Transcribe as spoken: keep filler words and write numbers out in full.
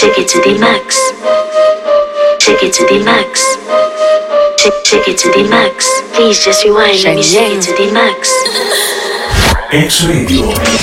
Shake it to the max. Shake it to the max. Shake, shake it to the max. Please just rewind. Let me shake it to the max. X Radio.